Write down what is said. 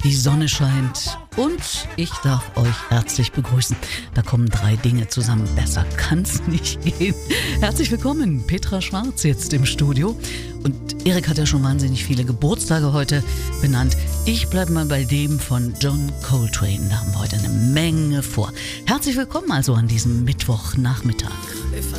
die Sonne scheint und ich darf euch herzlich begrüßen. Da kommen 3 Dinge zusammen, besser kann's nicht gehen. Herzlich willkommen, Petra Schwarz jetzt im Studio. Und Erik hat ja schon wahnsinnig viele Geburtstage heute benannt. Ich bleibe mal bei dem von John Coltrane. Da haben wir heute eine Menge vor. Herzlich willkommen also an diesem Mittwochnachmittag.